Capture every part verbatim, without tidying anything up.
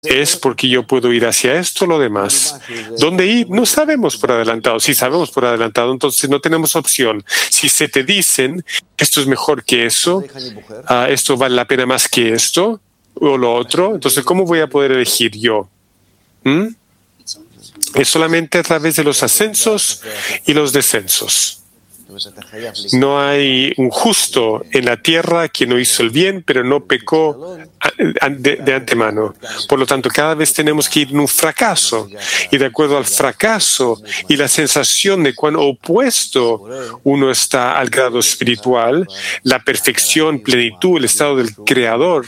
es porque yo puedo ir hacia esto o lo demás. ¿Dónde ir? No sabemos por adelantado. Si sabemos por adelantado, entonces no tenemos opción. Si se te dicen, esto es mejor que eso, uh, esto vale la pena más que esto o lo otro, entonces ¿cómo voy a poder elegir yo? ¿Mm? Es solamente a través de los ascensos y los descensos. No hay un justo en la tierra que no hizo el bien, pero no pecó de, de antemano. Por lo tanto, cada vez tenemos que ir en un fracaso. Y de acuerdo al fracaso y la sensación de cuán opuesto uno está al grado espiritual, la perfección, plenitud, el estado del Creador,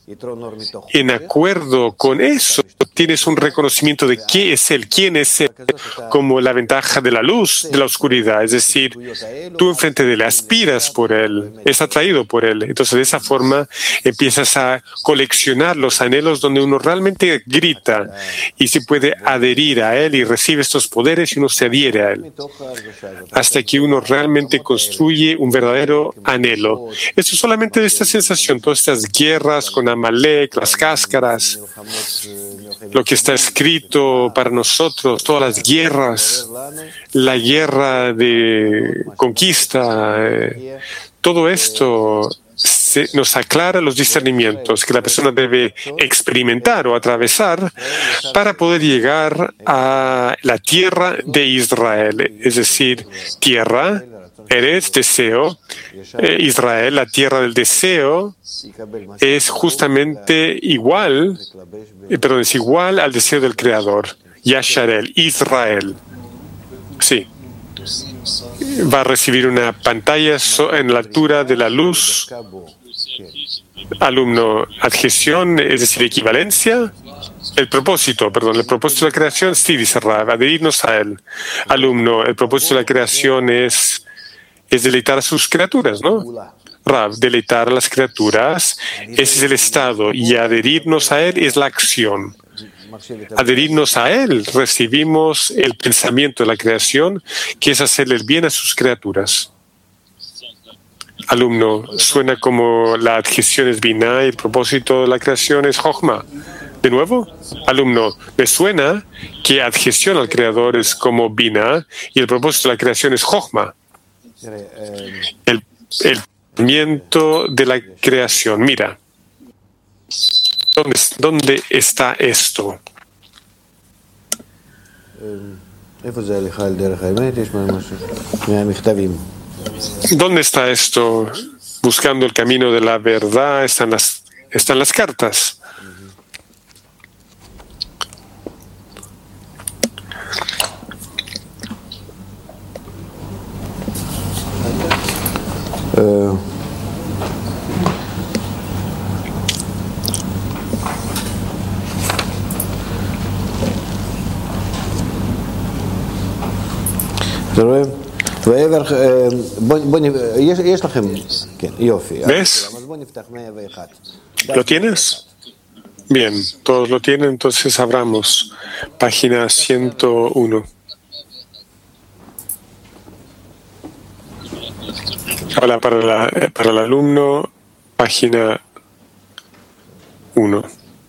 en acuerdo con eso, tienes un reconocimiento de qué es Él, quién es Él, como la ventaja de la luz, de la oscuridad. Es decir, tú enfrente de Él aspiras por Él, es atraído por Él. Entonces, de esa forma, empiezas a coleccionar los anhelos donde uno realmente grita y se puede adherir a Él y recibe estos poderes y uno se adhiere a Él. Hasta que uno realmente construye un verdadero anhelo. Esto es solamente de esta sensación, todas estas guerras con Amalek, las cáscaras, lo que está escrito para nosotros, todas las guerras, la guerra de conquista, eh, todo esto se, nos aclara los discernimientos que la persona debe experimentar o atravesar para poder llegar a la tierra de Israel, es decir, tierra, eres, deseo, eh, Israel, la tierra del deseo, es justamente igual, eh, perdón, es igual al deseo del Creador, Yasharel, Israel. Sí. Va a recibir una pantalla en la altura de la luz. Alumno, adhesión, es decir, equivalencia. El propósito, perdón, el propósito de la creación, sí, dice Rav, adherirnos a él. Alumno, el propósito de la creación es, es deleitar a sus criaturas, ¿no? Rav, deleitar a las criaturas, ese es el estado, y adherirnos a él es la acción. Adherirnos a él, recibimos el pensamiento de la creación, que es hacerle el bien a sus criaturas. Alumno, suena como la adhesión es Binah y el propósito de la creación es Jochma. ¿De nuevo? Alumno, me suena que adhesión al Creador es como Binah y el propósito de la creación es Jochma. El, el pensamiento de la creación. Mira, ¿dónde, dónde está esto? ¿Dónde está esto? Buscando el camino de la verdad, están las, están las cartas. Uh. ¿Ves? ¿Lo tienes? Bien, todos lo tienen, entonces abramos página ciento uno. Ahora para, la, para el alumno, página uno.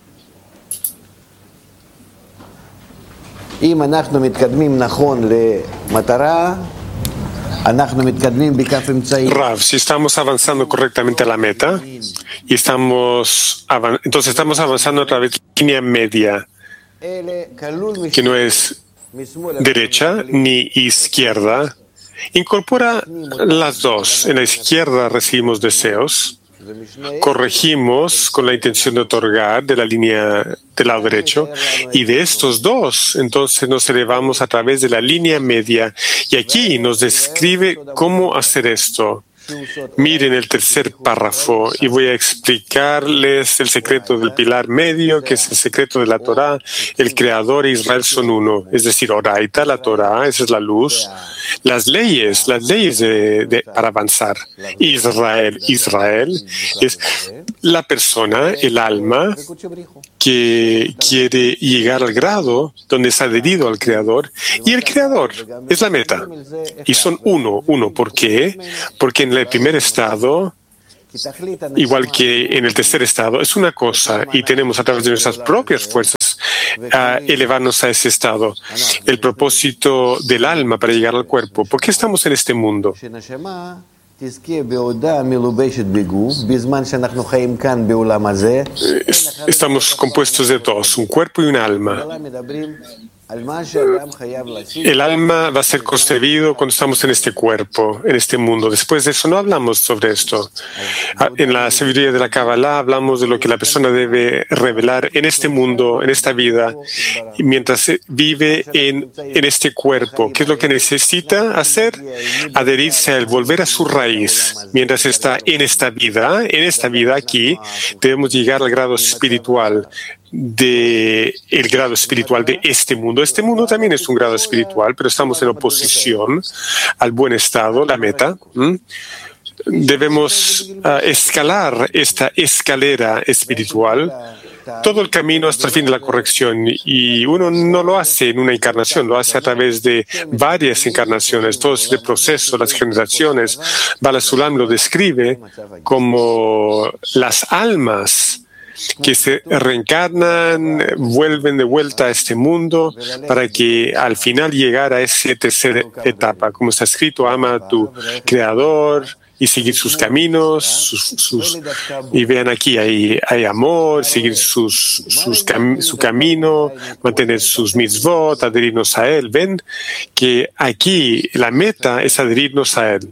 Rav, si estamos avanzando correctamente a la meta y estamos entonces estamos avanzando a través de la línea media, que no es derecha ni izquierda, incorpora las dos. En la izquierda recibimos deseos, corregimos con la intención de otorgar de la línea del lado derecho, y de estos dos entonces nos elevamos a través de la línea media, y aquí nos describe cómo hacer esto. Miren el tercer párrafo y voy a explicarles el secreto del pilar medio, que es el secreto de la Torá. El Creador e Israel son uno, es decir, Oraita, la Torá, esa es la luz. Las leyes, las leyes de, de, para avanzar. Israel, Israel es la persona, el alma, que quiere llegar al grado donde es adherido al Creador, y el Creador es la meta. Y son uno, uno. ¿Por qué? Porque en el primer estado igual que en el tercer estado, es una cosa y tenemos a través de nuestras propias fuerzas a elevarnos a ese estado. El propósito del alma para llegar al cuerpo. ¿Por qué estamos en este mundo? Estamos compuestos de dos, un cuerpo y un alma. El alma va a ser concebido cuando estamos en este cuerpo, en este mundo. Después de eso no hablamos sobre esto. En la sabiduría de la Kabbalah hablamos de lo que la persona debe revelar en este mundo, en esta vida, mientras vive en, en este cuerpo. ¿Qué es lo que necesita hacer? Adherirse a él, volver a su raíz. Mientras está en esta vida, en esta vida aquí, debemos llegar al grado espiritual. De el grado espiritual de este mundo. Este mundo también es un grado espiritual, pero estamos en oposición al buen estado, la meta. ¿Mm? Debemos uh, escalar esta escalera espiritual, todo el camino hasta el fin de la corrección, y uno no lo hace en una encarnación, lo hace a través de varias encarnaciones. Todo este proceso, las generaciones, Bala Sulam lo describe como las almas que se reencarnan, vuelven de vuelta a este mundo para que al final llegar a esa tercera etapa. Como está escrito, ama a tu Creador y seguir sus caminos, sus, sus, y vean aquí, hay, hay amor, seguir sus, sus cam, su camino, mantener sus mitzvot, adherirnos a Él. Ven que aquí la meta es adherirnos a Él,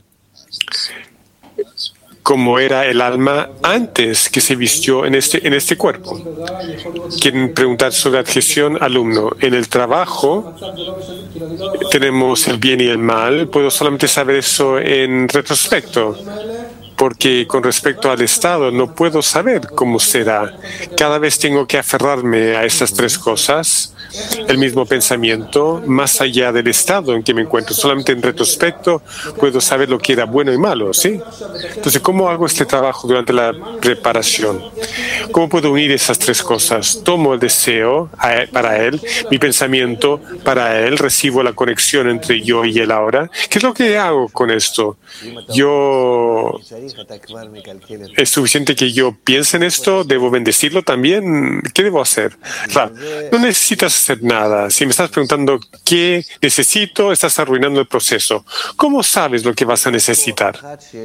como era el alma antes que se vistió en este, en este cuerpo. Quieren preguntar sobre adhesión, alumno. En el trabajo tenemos el bien y el mal. Puedo solamente saber eso en retrospecto, porque con respecto al estado no puedo saber cómo será. Cada vez tengo que aferrarme a estas tres cosas. El mismo pensamiento, más allá del estado en que me encuentro. Solamente en retrospecto puedo saber lo que era bueno y malo, ¿sí? Entonces, ¿cómo hago este trabajo durante la preparación? ¿Cómo puedo unir esas tres cosas? Tomo el deseo para él, mi pensamiento para él, recibo la conexión entre yo y él ahora. ¿Qué es lo que hago con esto? Yo... ¿Es suficiente que yo piense en esto? ¿Debo bendecirlo también? ¿Qué debo hacer? Ra, no necesitas hacer nada. Si me estás preguntando qué necesito, estás arruinando el proceso. ¿Cómo sabes lo que vas a necesitar?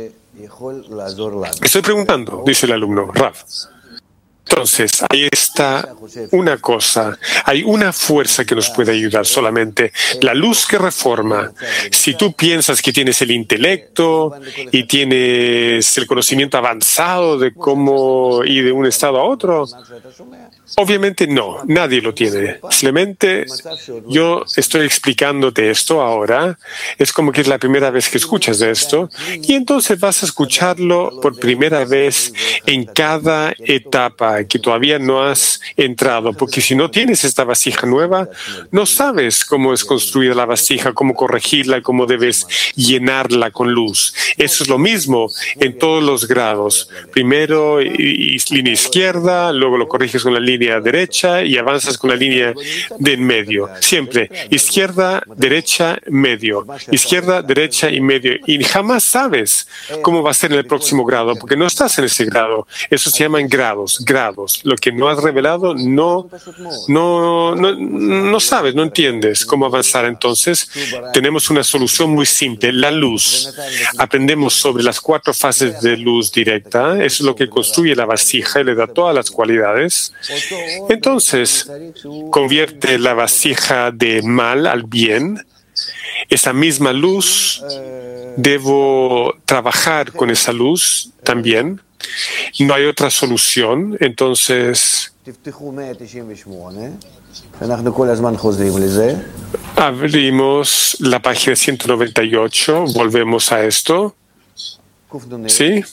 Estoy preguntando, dice el alumno, Rav. Entonces, ahí está una cosa, hay una fuerza que nos puede ayudar solamente, la luz que reforma. Si tú piensas que tienes el intelecto y tienes el conocimiento avanzado de cómo ir de un estado a otro, obviamente no, nadie lo tiene. Simplemente yo estoy explicándote esto ahora, es como que es la primera vez que escuchas de esto, y entonces vas a escucharlo por primera vez en cada etapa que todavía no has entrado, porque si no tienes esta vasija nueva, no sabes cómo es construida la vasija, cómo corregirla, cómo debes llenarla con luz. Eso es lo mismo en todos los grados. Primero y, y línea izquierda, luego lo corriges con la línea derecha y avanzas con la línea de en medio. Siempre izquierda, derecha, medio. Izquierda, derecha y medio. Y jamás sabes cómo va a ser en el próximo grado, porque no estás en ese grado. Eso se llaman grados, grados. Lo que no has revelado, no, no, no, no sabes, no entiendes cómo avanzar. Entonces, tenemos una solución muy simple, la luz. Aprendemos sobre las cuatro fases de luz directa. Eso es lo que construye la vasija y le da todas las cualidades. Entonces, convierte la vasija de mal al bien. Esa misma luz, debo trabajar con esa luz también. No hay otra solución, entonces abrimos la página ciento noventa y ocho, volvemos a esto. ¿Sí?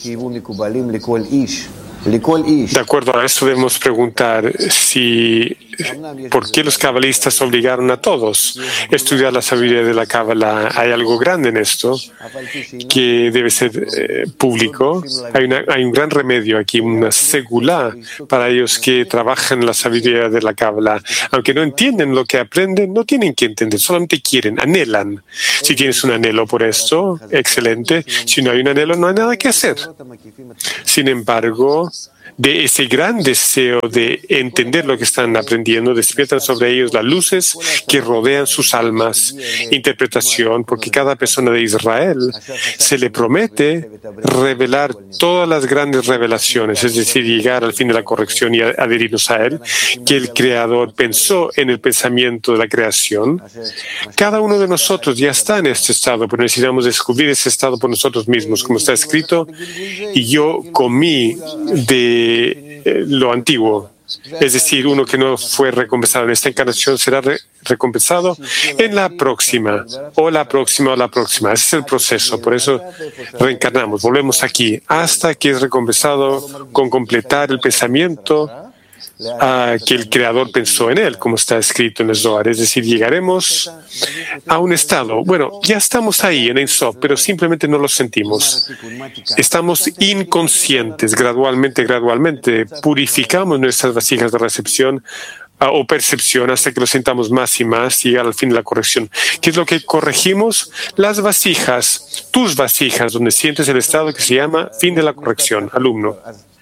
De acuerdo a esto debemos preguntar si ¿por qué los cabalistas obligaron a todos a estudiar la sabiduría de la Cábala? Hay algo grande en esto que debe ser eh, público. Hay, una, hay un gran remedio aquí, una segulá para ellos que trabajan en la sabiduría de la Cábala. Aunque no entienden lo que aprenden, no tienen que entender, solamente quieren, anhelan. Si tienes un anhelo por esto, excelente. Si no hay un anhelo, no hay nada que hacer. Sin embargo, de ese gran deseo de entender lo que están aprendiendo, despiertan sobre ellos las luces que rodean sus almas. Interpretación, porque cada persona de Israel se le promete revelar todas las grandes revelaciones, es decir, llegar al fin de la corrección y adherirnos a él, que el Creador pensó en el pensamiento de la creación. Cada uno de nosotros ya está en este estado, pero necesitamos descubrir ese estado por nosotros mismos, como está escrito, y yo comí de lo antiguo, es decir, uno que no fue recompensado en esta encarnación será re recompensado en la próxima, o la próxima, o la próxima. Ese es el proceso, por eso reencarnamos, volvemos aquí, hasta que es recompensado con completar el pensamiento Uh, que el Creador pensó en él, como está escrito en el Zohar. Es decir, llegaremos a un estado, bueno, ya estamos ahí en Ein Sof, pero simplemente no lo sentimos. Estamos inconscientes, gradualmente, gradualmente, purificamos nuestras vasijas de recepción uh, o percepción hasta que lo sintamos más y más y llegar al fin de la corrección. ¿Qué es lo que corregimos? Las vasijas, tus vasijas, donde sientes el estado que se llama fin de la corrección, alumno.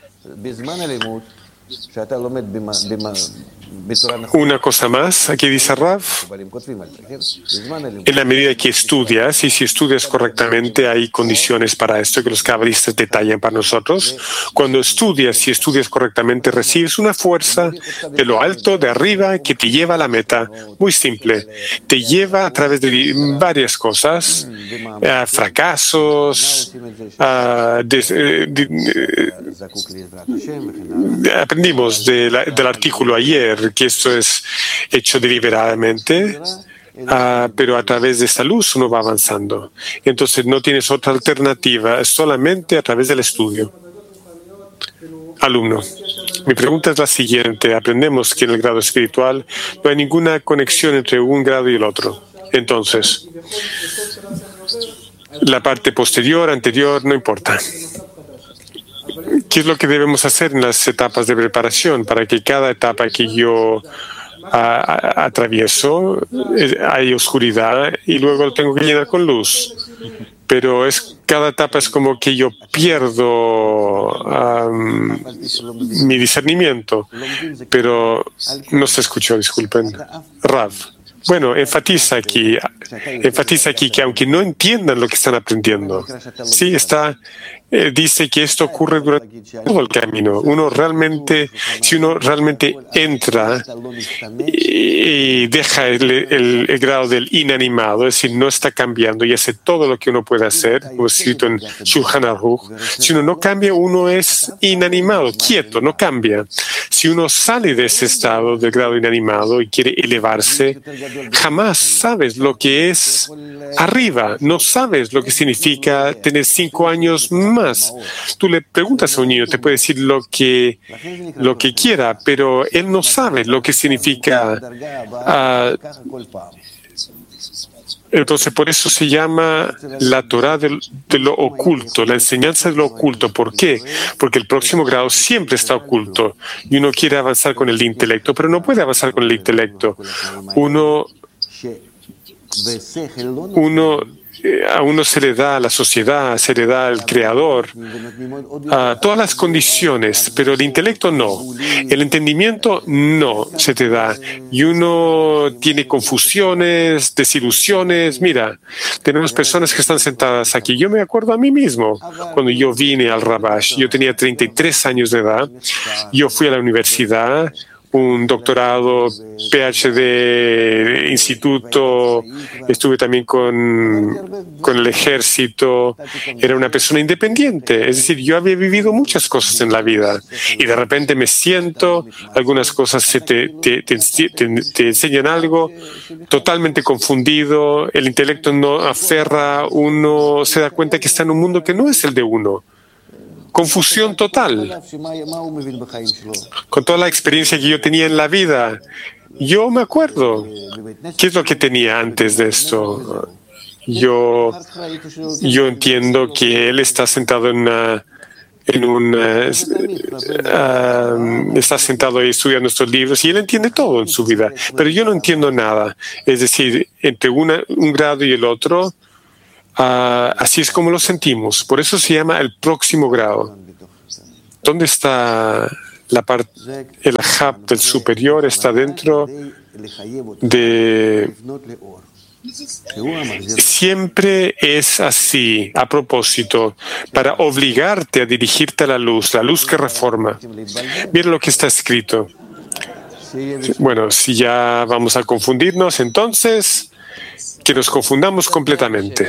Una cosa más, aquí dice Rav, en la medida que estudias, y si estudias correctamente, hay condiciones para esto que los cabalistas detallan para nosotros. Cuando estudias y estudias correctamente, recibes una fuerza de lo alto, de arriba, que te lleva a la meta. Muy simple. Te lleva a través de varias cosas, uh, fracasos, uh, de, de, de, de, aprendimos de la, del artículo ayer que esto es hecho deliberadamente, uh, pero a través de esta luz uno va avanzando. Entonces no tienes otra alternativa, solamente a través del estudio. Alumno, mi pregunta es la siguiente. Aprendemos que en el grado espiritual no hay ninguna conexión entre un grado y el otro. Entonces, la parte posterior, anterior, no importa. ¿Qué es lo que debemos hacer en las etapas de preparación para que cada etapa que yo a, a, atravieso eh, hay oscuridad y luego lo tengo que llenar con luz? Pero es cada etapa es como que yo pierdo um, mi discernimiento. Pero no se escuchó, disculpen. Rav. Bueno, enfatiza aquí, enfatiza aquí que aunque no entiendan lo que están aprendiendo, sí está, eh, dice que esto ocurre durante todo el camino. Uno realmente, si uno realmente entra y, y deja el, el, el grado del inanimado, es decir, no está cambiando y hace todo lo que uno puede hacer, como escrito en Shulchan Aruch, si uno no cambia, uno es inanimado, quieto, no cambia. Si uno sale de ese estado del grado inanimado y quiere elevarse, jamás sabes lo que es arriba, no sabes lo que significa tener cinco años más. Tú le preguntas a un niño, te puede decir lo que, lo que quiera, pero él no sabe lo que significa. Uh, Entonces, por eso se llama la Torah de, de lo oculto, la enseñanza de lo oculto. ¿Por qué? Porque el próximo grado siempre está oculto y uno quiere avanzar con el intelecto, pero no puede avanzar con el intelecto. Uno, uno a uno se le da a la sociedad, se le da al Creador, a todas las condiciones, pero el intelecto no. El entendimiento no se te da. Y uno tiene confusiones, desilusiones. Mira, tenemos personas que están sentadas aquí. Yo me acuerdo a mí mismo, cuando yo vine al Rabash, yo tenía treinta y tres años de edad, yo fui a la universidad, un doctorado, P H D, instituto, estuve también con, con el ejército, era una persona independiente, es decir, yo había vivido muchas cosas en la vida y de repente me siento, algunas cosas se te, te, te, te, te enseñan algo, totalmente confundido, el intelecto no aferra, uno se da cuenta que está en un mundo que no es el de uno. confusión total. Con toda la experiencia que yo tenía en la vida, yo me acuerdo. ¿Qué es lo que tenía antes de esto? Yo, yo entiendo que él está sentado en una... en un, uh, uh, está sentado ahí estudiando estos libros y él entiende todo en su vida, pero yo no entiendo nada. Es decir, entre una, un grado y el otro, uh, así es como lo sentimos. Por eso se llama el próximo grado. ¿Dónde está la parte? El ajab del superior está dentro de... Siempre es así, a propósito, para obligarte a dirigirte a la luz, la luz que reforma. Mira lo que está escrito. Bueno, si ya vamos a confundirnos, entonces, que nos confundamos completamente.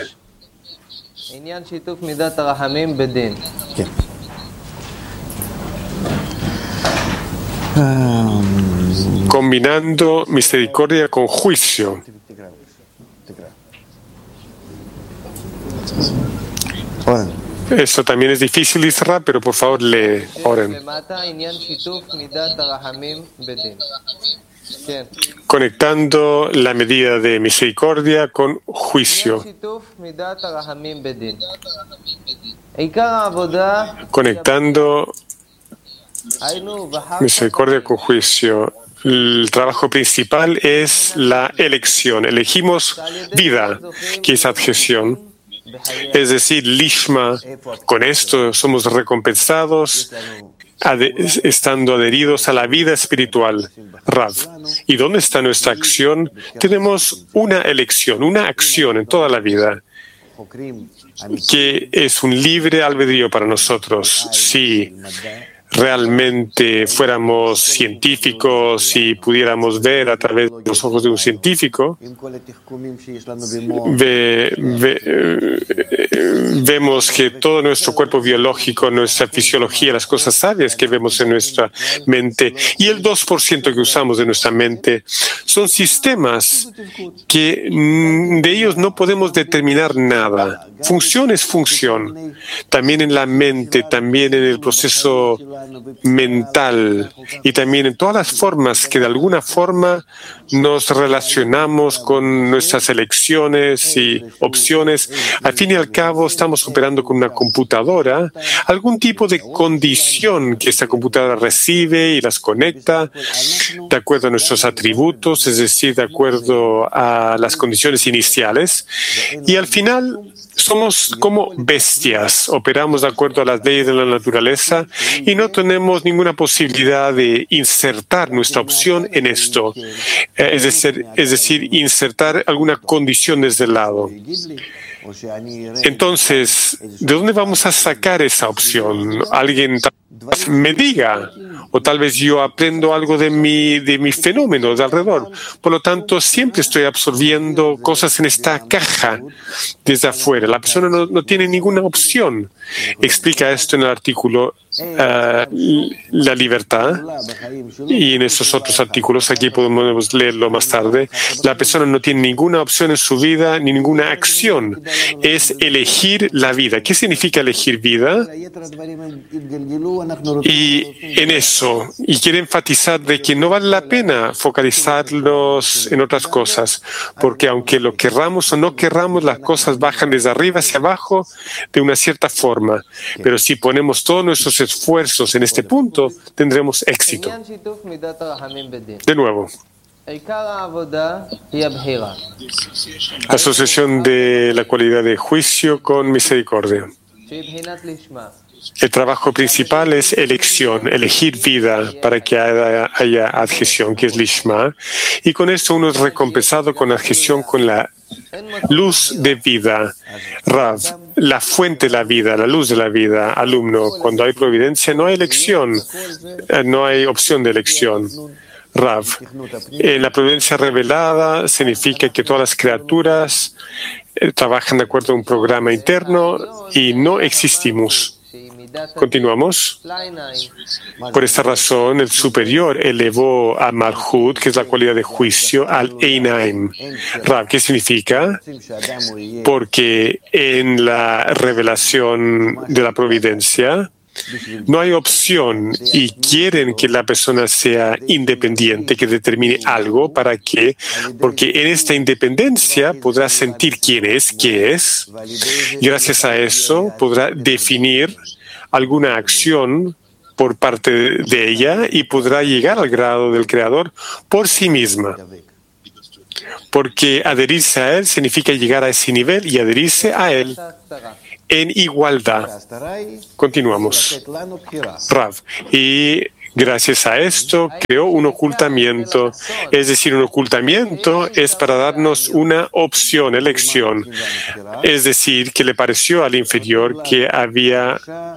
Combinando misericordia con juicio. Eso también es difícil, Isra, pero por favor lee, oren. Conectando la medida de misericordia con juicio. Conectando misericordia con juicio. El trabajo principal es la elección. Elegimos vida, que es adhesión. Es decir, Lishma, con esto somos recompensados ade- estando adheridos a la vida espiritual, Rav. ¿Y dónde está nuestra acción? Tenemos una elección, una acción en toda la vida, que es un libre albedrío para nosotros. Si realmente fuéramos científicos y pudiéramos ver a través de los ojos de un científico, ve, ve, vemos que todo nuestro cuerpo biológico, nuestra fisiología, las cosas sabias que vemos en nuestra mente y el dos por ciento que usamos de nuestra mente son sistemas que de ellos no podemos determinar nada. Función es función. También en la mente, también en el proceso mental y también en todas las formas que de alguna forma nos relacionamos con nuestras elecciones y opciones. Al fin y al cabo estamos operando con una computadora, algún tipo de condición que esta computadora recibe y las conecta de acuerdo a nuestros atributos, es decir, de acuerdo a las condiciones iniciales, y al final somos como bestias, operamos de acuerdo a las leyes de la naturaleza y no tenemos ninguna posibilidad de insertar nuestra opción en esto, es decir, es decir, insertar alguna condición desde el lado. Entonces, ¿de dónde vamos a sacar esa opción? Alguien me diga, o tal vez yo aprendo algo de mi, de mi fenómeno de alrededor. Por lo tanto, siempre estoy absorbiendo cosas en esta caja desde afuera. La persona no, no tiene ninguna opción. Explica esto en el artículo uh, La libertad, y en esos otros artículos, aquí podemos leerlo más tarde. La persona no tiene ninguna opción en su vida, ni ninguna acción. Es elegir la vida. ¿Qué significa elegir vida? Y en eso, y quiere enfatizar de que no vale la pena focalizarlos en otras cosas, porque aunque lo querramos o no querramos, las cosas bajan desde arriba hacia abajo de una cierta forma. Pero si ponemos todos nuestros esfuerzos en este punto, tendremos éxito. De nuevo. Asociación de la cualidad de juicio con misericordia. El trabajo principal es elección, elegir vida para que haya, haya adhesión, que es Lishma. Y con esto uno es recompensado con adhesión con la luz de vida. Rav, la fuente de la vida, la luz de la vida. Alumno, cuando hay providencia no hay elección, no hay opción de elección. Rav, en la providencia revelada significa que todas las criaturas eh, trabajan de acuerdo a un programa interno y no existimos. Continuamos. Por esta razón, el superior elevó a Malhut, que es la cualidad de juicio, al Einaim. Rav, ¿qué significa? Porque en la revelación de la providencia, no hay opción y quieren que la persona sea independiente, que determine algo. ¿Para qué? Porque en esta independencia podrá sentir quién es, qué es. Gracias a eso podrá definir alguna acción por parte de ella y podrá llegar al grado del Creador por sí misma. Porque adherirse a Él significa llegar a ese nivel y adherirse a Él en igualdad. Continuamos. Rav. Y gracias a esto creó un ocultamiento. Es decir, un ocultamiento es para darnos una opción, elección. Es decir, que le pareció al inferior que había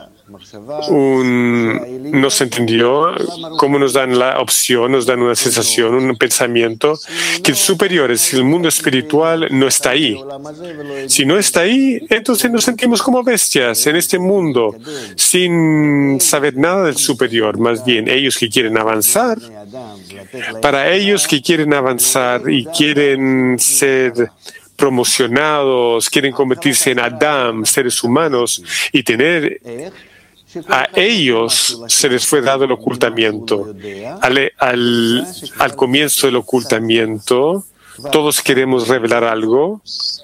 un... no se entendió cómo nos dan la opción, nos dan una sensación, un pensamiento, que el superior, es el mundo espiritual, no está ahí. Si no está ahí, entonces nos sentimos como bestias en este mundo, sin saber nada del superior. Más bien, ellos que quieren avanzar, para ellos que quieren avanzar y quieren ser promocionados, quieren convertirse en Adam, seres humanos, y tener... A ellos se les fue dado el ocultamiento. Al, al, al comienzo del ocultamiento, todos queremos revelar algo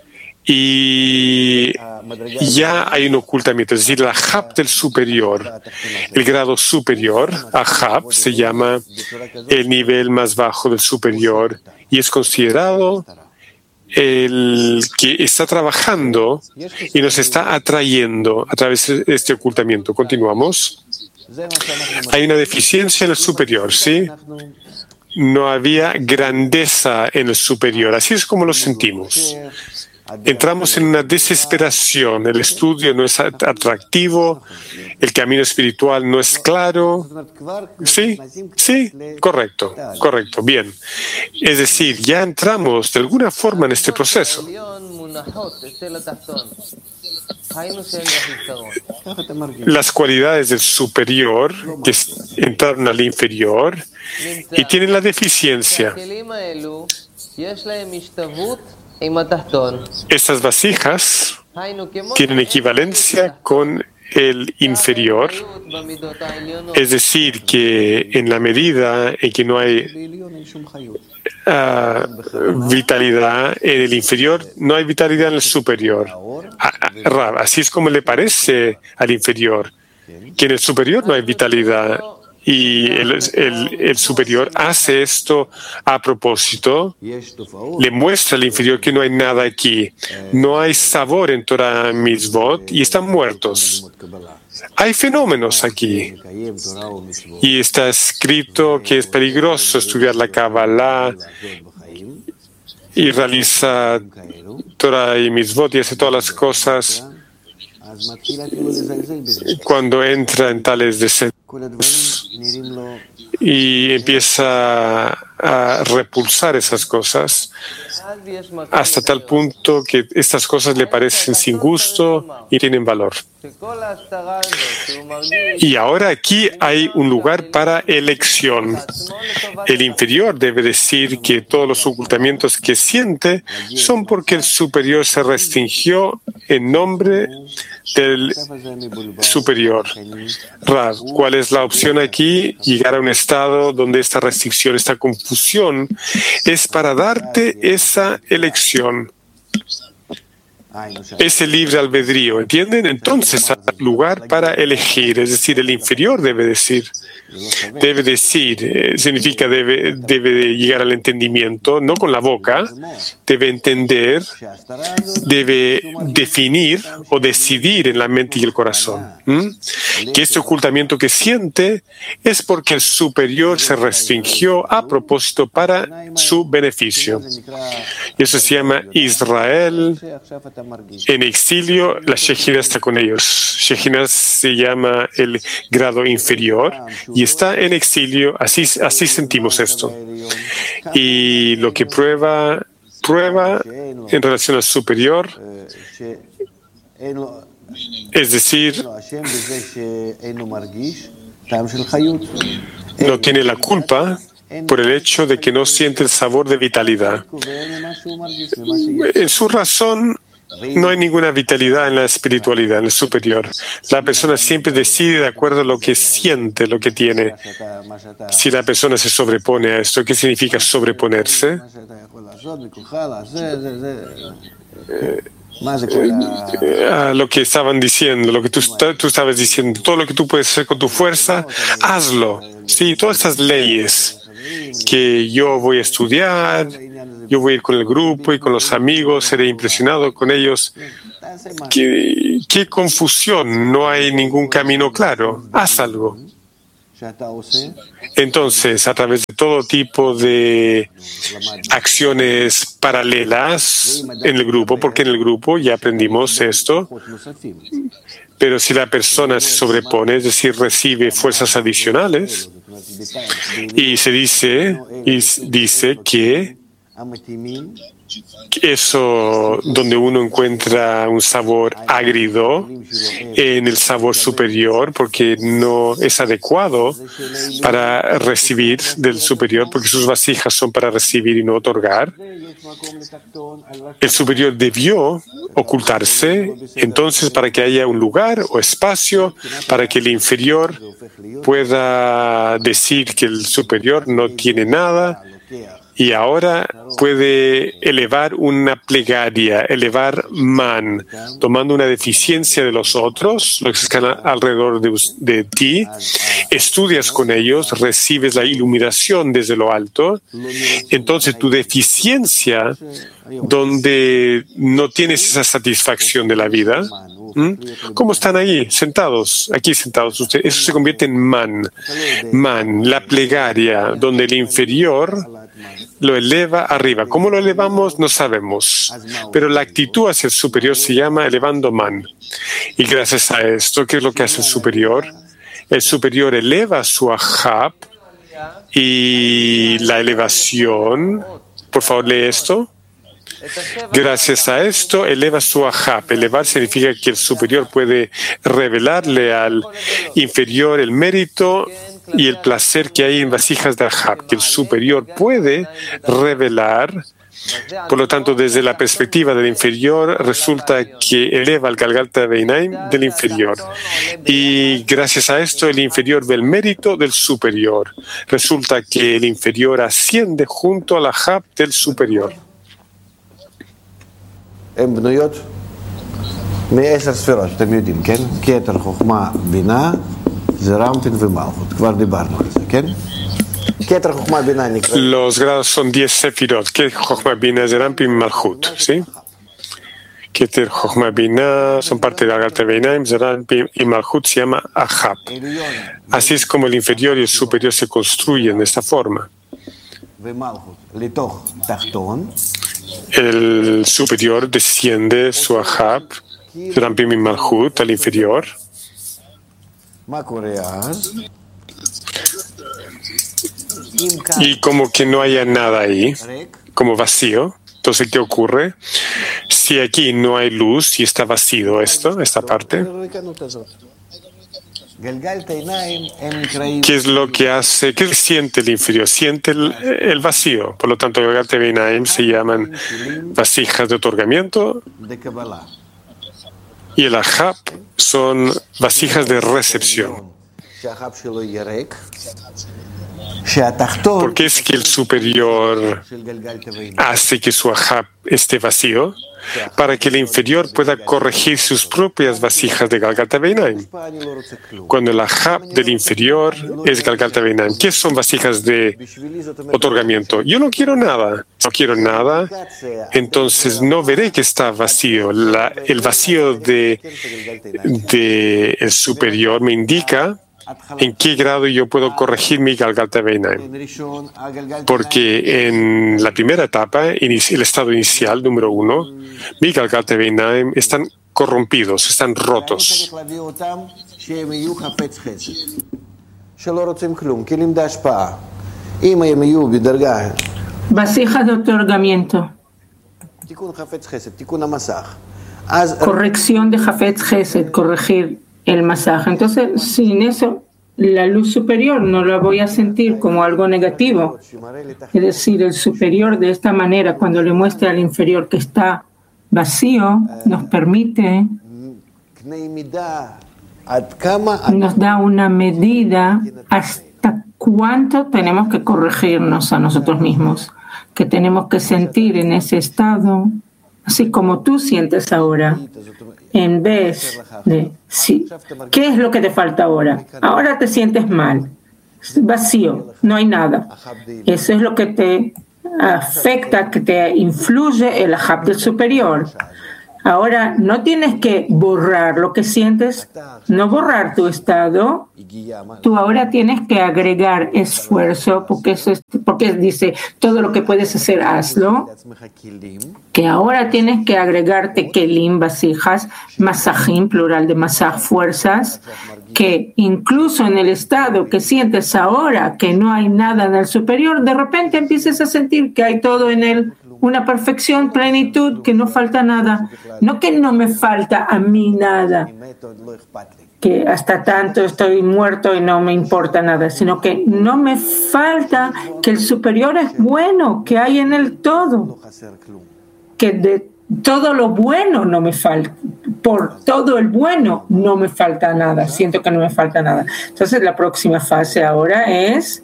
y ya hay un ocultamiento, es decir, la Hab del superior. El grado superior, Ahab, se llama el nivel más bajo del superior y es considerado el que está trabajando y nos está atrayendo a través de este ocultamiento. Continuamos. Hay una deficiencia en el superior, ¿sí? No había grandeza en el superior. Así es como lo sentimos. Entramos en una desesperación. El estudio no es atractivo. El camino espiritual no es claro. Sí, sí, correcto, correcto, bien. Es decir, ya entramos de alguna forma en este proceso. Las cualidades del superior que entraron al inferior y tienen la deficiencia. Estas vasijas tienen equivalencia con el inferior, es decir, que en la medida en que no hay uh, vitalidad en el inferior, no hay vitalidad en el superior. Así es como le parece al inferior, que en el superior no hay vitalidad. Y el, el, el superior hace esto a propósito, le muestra al inferior que no hay nada aquí, no hay sabor en Torah Mitzvot y están muertos. Hay fenómenos aquí. Y está escrito que es peligroso estudiar la Kabbalah y realiza Torah y Mitzvot y hace todas las cosas cuando entra en tales deseos y empieza a repulsar esas cosas hasta tal punto que estas cosas le parecen sin gusto y tienen valor. Y ahora aquí hay un lugar para elección. El inferior debe decir que todos los ocultamientos que siente son porque el superior se restringió en nombre del superior. Rav, ¿cuál es la opción aquí? Llegar a un estado donde esta restricción, esta confusión, es para darte esa elección. Ese libre albedrío, ¿entienden? Entonces hay lugar para elegir, es decir, el inferior debe decir, debe decir, eh, significa debe, debe de llegar al entendimiento, no con la boca, debe entender, debe definir o decidir en la mente y el corazón, ¿Mm? que este ocultamiento que siente es porque el superior se restringió a propósito para su beneficio. Y eso se llama Israel. En exilio, la Shejina está con ellos. Shejina se llama el grado inferior y está en exilio. Así, así sentimos esto. Y lo que prueba, prueba en relación al superior, es decir, no tiene la culpa por el hecho de que no siente el sabor de vitalidad. En su razón no hay ninguna vitalidad en la espiritualidad, en el superior. La persona siempre decide de acuerdo a lo que siente, lo que tiene. Si la persona se sobrepone a esto, ¿qué significa sobreponerse? Eh, a lo que estaban diciendo, lo que tú, tú estabas diciendo, todo lo que tú puedes hacer con tu fuerza, hazlo. Sí, todas estas leyes que yo voy a estudiar, yo voy a ir con el grupo y con los amigos, seré impresionado con ellos. ¿Qué, qué confusión? No hay ningún camino claro. Haz algo. Entonces, a través de todo tipo de acciones paralelas en el grupo, porque en el grupo ya aprendimos esto, pero si la persona se sobrepone, es decir, recibe fuerzas adicionales, y se dice, y dice que eso donde uno encuentra un sabor árido en el sabor superior, porque no es adecuado para recibir del superior, porque sus vasijas son para recibir y no otorgar. El superior debió ocultarse, entonces, para que haya un lugar o espacio para que el inferior pueda decir que el superior no tiene nada y ahora puede elevar una plegaria, elevar man, tomando una deficiencia de los otros, los que están alrededor de, de ti, estudias con ellos, recibes la iluminación desde lo alto, entonces tu deficiencia, donde no tienes esa satisfacción de la vida, ¿Mm? ¿Cómo están ahí, sentados, aquí sentados ustedes? Eso se convierte en man, man, la plegaria, donde el inferior lo eleva arriba. ¿Cómo lo elevamos? No sabemos. Pero la actitud hacia el superior se llama elevando man. Y gracias a esto, ¿qué es lo que hace el superior? El superior eleva su ahab y la elevación. Por favor, lee esto. Gracias a esto, eleva su ahab. Elevar significa que el superior puede revelarle al inferior el mérito y el placer que hay en vasijas de ahab, que el superior puede revelar. Por lo tanto, desde la perspectiva del inferior, resulta que eleva el Galgalta Beinaim del inferior. Y gracias a esto, el inferior ve el mérito del superior. Resulta que el inferior asciende junto al ahab del superior. הן בנויות מעשר ספירות, אתם יודעים, כן? כתר, חוכמה, בינה, זה רמפין ומלכות. כבר דיברנו על זה, כן? כתר, חוכמה, בינה נקרא... Los grados son diez sefirot, que Jochma, Bina, Zerampim y Malchut, ¿sí? Keter, Jochma, Bina son parte de la Galta Beinaim, Zerampim y Malchut se llama Ahab. Así es como el inferior y el superior se construyen de esta forma. El superior desciende su ahab, Rampim y Malchut, al inferior. Y como que no haya nada ahí, como vacío. Entonces, ¿qué ocurre? Si aquí no hay luz y está vacío esto, esta parte, ¿qué es lo que hace? ¿Qué siente el inferior? Siente el, el vacío. Por lo tanto, Galgalta Beinaim se llaman vasijas de otorgamiento y el ahab son vasijas de recepción. ¿Por qué es que el superior hace que su ahab esté vacío? Para que el inferior pueda corregir sus propias vasijas de Galgalta Beinaim. Cuando el ahab del inferior es Galgalta Beinaim, ¿qué son vasijas de otorgamiento? Yo no quiero nada, no quiero nada, entonces no veré que está vacío. La, el vacío de, de el superior me indica en qué grado yo puedo corregir mi Galgalta Beinaim. Porque en la primera etapa, el estado inicial, número uno, mi Galgalta Beinaim están corrompidos, están rotos. Vasijas de otorgamiento. Corrección de Hafetz Chesed, corregir el masaje. Entonces, sin eso, la luz superior no la voy a sentir como algo negativo. Es decir, el superior de esta manera, cuando le muestre al inferior que está vacío nos permite, nos da una medida hasta cuánto tenemos que corregirnos a nosotros mismos, que tenemos que sentir en ese estado, así como tú sientes ahora, en vez de, sí, ¿qué es lo que te falta ahora? Ahora te sientes mal, vacío, no hay nada. Eso es lo que te afecta, que te influye el Ahab del superior. Ahora, no tienes que borrar lo que sientes, no borrar tu estado. Tú ahora tienes que agregar esfuerzo, porque, eso es, porque dice, todo lo que puedes hacer, hazlo. Que ahora tienes que agregarte kelim, vasijas, masajim, plural de masaj, fuerzas, que incluso en el estado que sientes ahora, que no hay nada en el superior, de repente empieces a sentir que hay todo en él. Una perfección, plenitud, que no falta nada. No que no me falta a mí nada, que hasta tanto estoy muerto y no me importa nada, sino que no me falta, que el superior es bueno, que hay en él todo, que de todo lo bueno no me falta, por todo el bueno no me falta nada, siento que no me falta nada. Entonces la próxima fase ahora es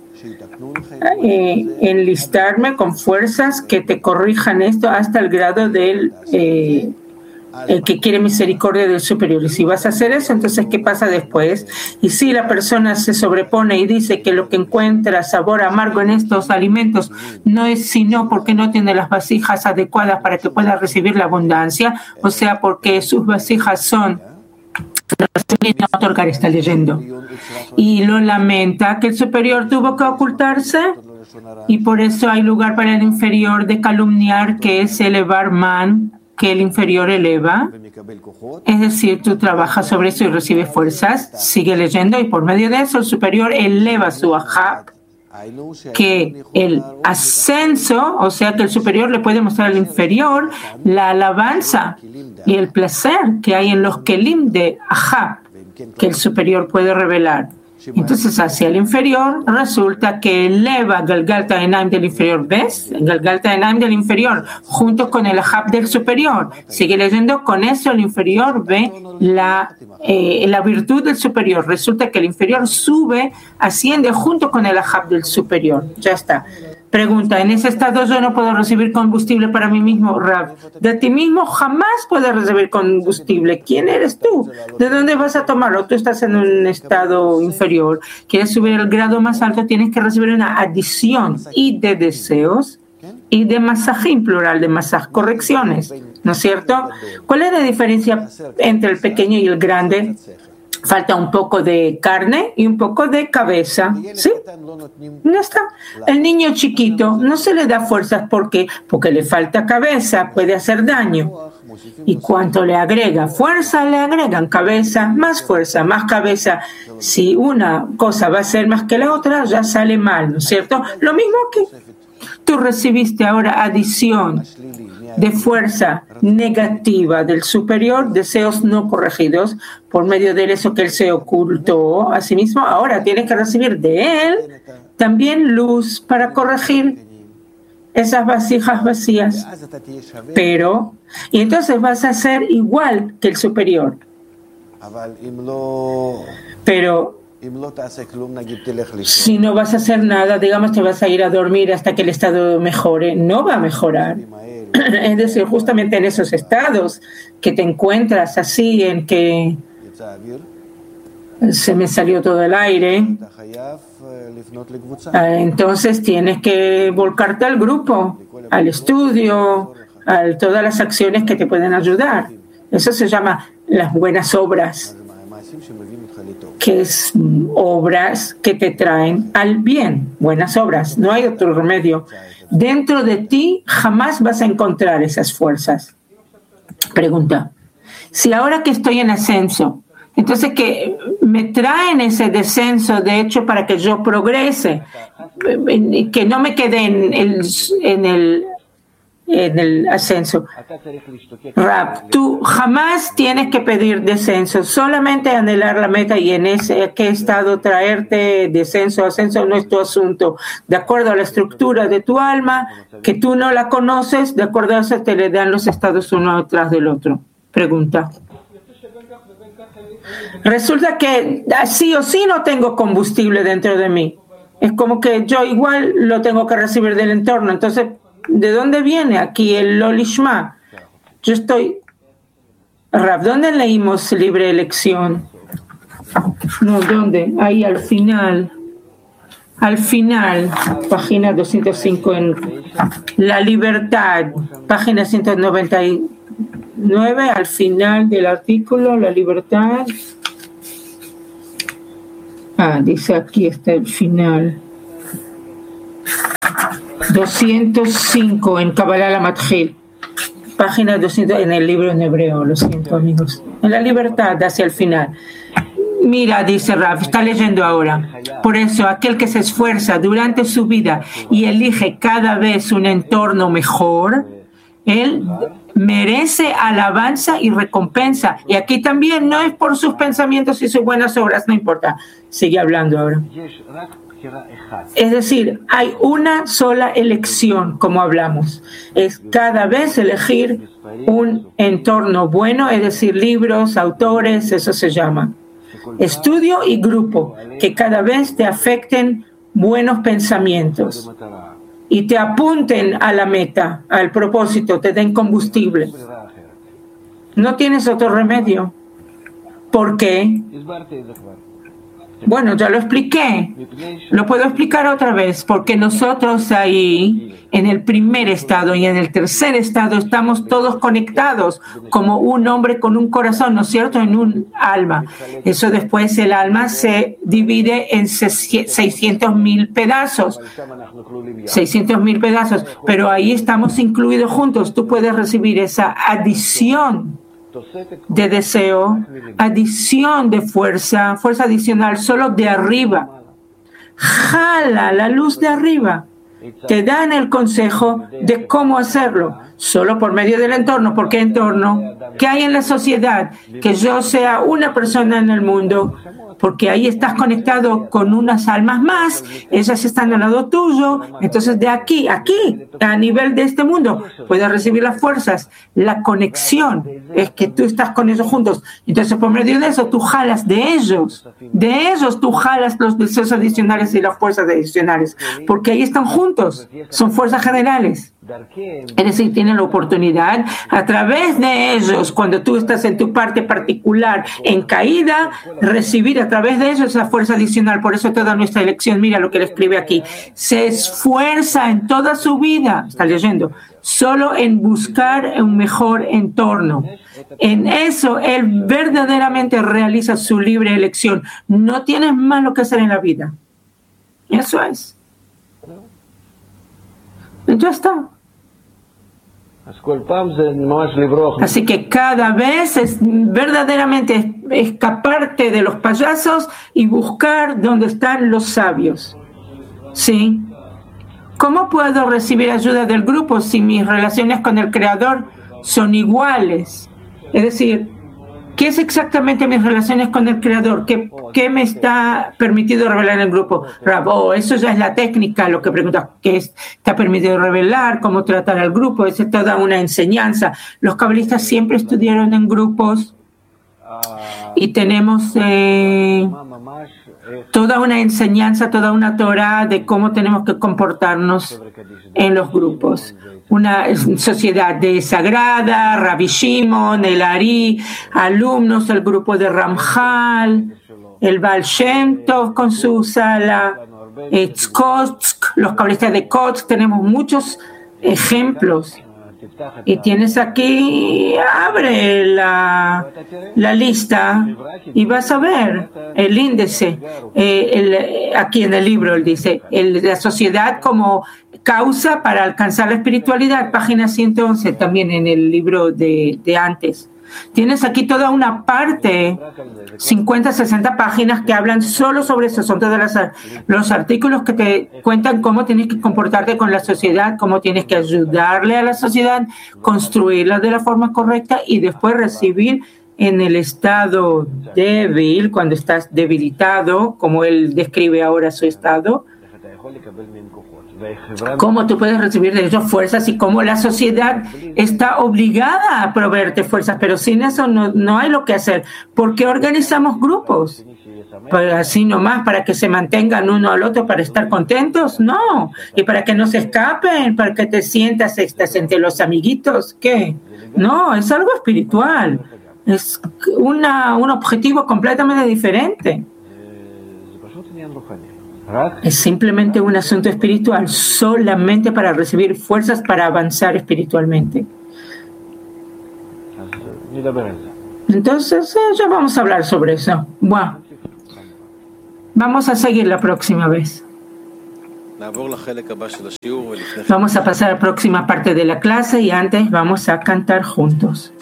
Eh, enlistarme con fuerzas que te corrijan esto hasta el grado del eh, el que quiere misericordia del superior. Y si vas a hacer eso, entonces ¿qué pasa después? Y si la persona se sobrepone y dice que lo que encuentra sabor amargo en estos alimentos no es sino porque no tiene las vasijas adecuadas para que pueda recibir la abundancia, o sea, porque sus vasijas son no otorgar, está leyendo, y lo lamenta que el superior tuvo que ocultarse, y por eso hay lugar para el inferior de calumniar, que es elevar man, que el inferior eleva, es decir, tú trabajas sobre eso y recibes fuerzas, sigue leyendo, y por medio de eso el superior eleva su ahab, que el ascenso, o sea que el superior le puede mostrar al inferior la alabanza y el placer que hay en los kelim de ahab, que el superior puede revelar. Entonces hacia el inferior resulta que eleva Galgalta Enaim del inferior, ¿ves? Galgalta Enaim del inferior junto con el ahab del superior. Sigue leyendo, con eso el inferior ve la, eh, la virtud del superior. Resulta que el inferior sube, asciende junto con el ahab del superior. Ya está. Pregunta, ¿en ese estado yo no puedo recibir combustible para mí mismo, Rav? De ti mismo jamás puedes recibir combustible. ¿Quién eres tú? ¿De dónde vas a tomarlo? Tú estás en un estado inferior. ¿Quieres subir al grado más alto? Tienes que recibir una adición y de deseos y de masajim, plural de masaj, correcciones, ¿no es cierto? ¿Cuál es la diferencia entre el pequeño y el grande? Falta un poco de carne y un poco de cabeza, ¿sí? No está. El niño chiquito no se le da fuerzas, ¿por qué? Porque le falta cabeza, puede hacer daño. ¿Y cuánto le agrega? Fuerza le agregan cabeza, más fuerza, más cabeza. Si una cosa va a ser más que la otra, ya sale mal, ¿no es cierto? Lo mismo que tú recibiste ahora adición de fuerza negativa del superior, deseos no corregidos, por medio de eso que él se ocultó a sí mismo, ahora tienes que recibir de él también luz para corregir esas vasijas vacías. Pero, y entonces vas a ser igual que el superior. Pero si no vas a hacer nada, digamos, te vas a ir a dormir hasta que el estado mejore, no va a mejorar. Es decir, justamente en esos estados que te encuentras así, en que se me salió todo el aire, entonces tienes que volcarte al grupo, al estudio, a todas las acciones que te pueden ayudar. Eso se llama las buenas obras, que es obras que te traen al bien, buenas obras, no hay otro remedio. Dentro de ti jamás vas a encontrar esas fuerzas. Pregunta, si ahora que estoy en ascenso, entonces que me traen ese descenso, de hecho, para que yo progrese, que no me quede en el, en el en el ascenso. Rab, tú jamás tienes que pedir descenso, solamente anhelar la meta y en ese qué estado traerte descenso, ascenso no es tu asunto. De acuerdo a la estructura de tu alma, que tú no la conoces, de acuerdo a eso te le dan los estados uno detrás del otro. Pregunta. Resulta que sí o sí no tengo combustible dentro de mí. Es como que yo igual lo tengo que recibir del entorno. Entonces, ¿de dónde viene aquí el Lolishma? Yo estoy... Rab, ¿dónde leímos libre elección? No, ¿dónde? Ahí al final. Al final, página doscientos cinco en La Libertad, página ciento noventa y nueve, al final del artículo, La Libertad. Ah, dice aquí está el final. doscientos cinco en Kabbalah la Matjil, página doscientos en el libro en hebreo, lo siento amigos. En La Libertad, hacia el final. Mira, dice Rav, está leyendo ahora. Por eso, aquel que se esfuerza durante su vida y elige cada vez un entorno mejor, él merece alabanza y recompensa. Y aquí también no es por sus pensamientos y sus buenas obras, no importa. Sigue hablando ahora. Es decir, hay una sola elección, como hablamos. Es cada vez elegir un entorno bueno, es decir, libros, autores, eso se llama. Estudio y grupo, que cada vez te afecten buenos pensamientos y te apunten a la meta, al propósito, te den combustible. No tienes otro remedio. ¿Por qué? Bueno, ya lo expliqué. Lo puedo explicar otra vez, porque nosotros ahí, en el primer estado y en el tercer estado, estamos todos conectados como un hombre con un corazón, ¿no es cierto?, en un alma. Eso después el alma se divide en seiscientos mil pedazos. seiscientos mil pedazos, pero ahí estamos incluidos juntos. Tú puedes recibir esa adición de deseo, adición de fuerza, fuerza adicional solo de arriba. Jala la luz de arriba. Te dan el consejo de cómo hacerlo, solo por medio del entorno. ¿Por qué entorno? ¿Qué hay en la sociedad? Que yo sea una persona en el mundo, porque ahí estás conectado con unas almas más, ellas están al lado tuyo, entonces de aquí, aquí, a nivel de este mundo, puedes recibir las fuerzas, la conexión, es que tú estás con ellos juntos, entonces por medio de eso tú jalas de ellos, de ellos tú jalas los deseos adicionales y las fuerzas adicionales, porque ahí están juntos, son fuerzas generales. Es decir, tienen la oportunidad a través de ellos, cuando tú estás en tu parte particular en caída, recibir a través de ellos esa fuerza adicional. Por eso toda nuestra elección, mira lo que le escribe aquí, se esfuerza en toda su vida, está leyendo, solo en buscar un mejor entorno. En eso él verdaderamente realiza su libre elección. No tienes más lo que hacer en la vida. Eso es. Ya está. Así que cada vez es verdaderamente escaparte de los payasos y buscar dónde están los sabios. ¿Sí? ¿Cómo puedo recibir ayuda del grupo si mis relaciones con el Creador son iguales? Es decir, ¿qué es exactamente mis relaciones con el Creador? ¿Qué, qué me está permitido revelar en el grupo? Rabo, eso ya es la técnica, lo que preguntas, ¿qué es, está permitido revelar? ¿Cómo tratar al grupo? Esa es toda una enseñanza. Los cabalistas siempre estudiaron en grupos y tenemos eh, toda una enseñanza, toda una Torah de cómo tenemos que comportarnos en los grupos. Una sociedad de Sagrada, Rabbi Shimon, el Ari, alumnos del grupo de Ramjal, el Baal Shem Tov con su sala, Tzkotsk, los cabalistas de Kotsk, tenemos muchos ejemplos. Y tienes aquí, abre la, la lista y vas a ver el índice. Eh, el, aquí en el libro él dice, el, la sociedad como causa para alcanzar la espiritualidad, página ciento once, también en el libro de, de antes. Tienes aquí toda una parte, cincuenta, sesenta páginas que hablan solo sobre eso. Son todos los, los artículos que te cuentan cómo tienes que comportarte con la sociedad, cómo tienes que ayudarle a la sociedad, construirla de la forma correcta y después recibir en el estado débil, cuando estás debilitado, como él describe ahora su estado, cómo tú puedes recibir de ellos fuerzas y cómo la sociedad está obligada a proveerte fuerzas, pero sin eso no, no hay lo que hacer. ¿Por qué organizamos grupos? Para así nomás, para que se mantengan uno al otro, para estar contentos, no, y para que no se escapen, para que te sientas estás entre los amiguitos, ¿qué? No, es algo espiritual, es una, un objetivo completamente diferente. Es simplemente un asunto espiritual, solamente para recibir fuerzas para avanzar espiritualmente. Entonces, eh, ya vamos a hablar sobre eso. Bueno, vamos a seguir la próxima vez. Vamos a pasar a la próxima parte de la clase y antes vamos a cantar juntos.